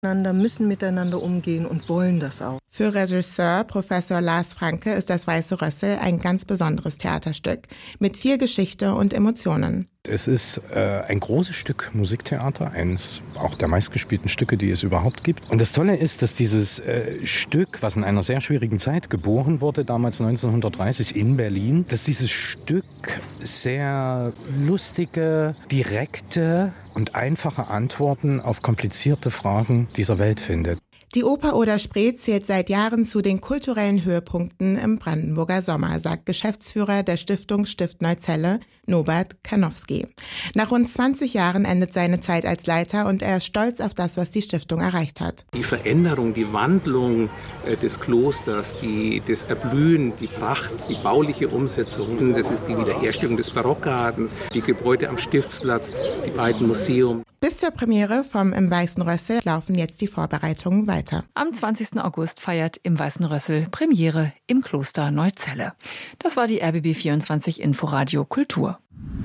müssen miteinander umgehen und wollen das auch. Für Regisseur Professor Lars Franke ist das Weiße Rössel ein ganz besonderes Theaterstück mit viel Geschichte und Emotionen. Es ist ein großes Stück Musiktheater, eines auch der meistgespielten Stücke, die es überhaupt gibt. Und das Tolle ist, dass dieses Stück, was in einer sehr schwierigen Zeit geboren wurde, damals 1930 in Berlin, dass dieses Stück sehr lustige, direkte und einfache Antworten auf komplizierte Fragen dieser Welt findet. Die Oper Oder Spree zählt seit Jahren zu den kulturellen Höhepunkten im Brandenburger Sommer, sagt Geschäftsführer der Stiftung Stift Neuzelle, Norbert Karnowski. Nach rund 20 Jahren endet seine Zeit als Leiter und er ist stolz auf das, was die Stiftung erreicht hat. Die Veränderung, die Wandlung des Klosters, das Erblühen, die Pracht, die bauliche Umsetzung, das ist die Wiederherstellung des Barockgartens, die Gebäude am Stiftsplatz, die beiden Museen. Bis zur Premiere vom Im Weißen Rössel laufen jetzt die Vorbereitungen weiter. Am 20. August feiert Im Weißen Rössel Premiere im Kloster Neuzelle. Das war die RBB 24 Inforadio Kultur.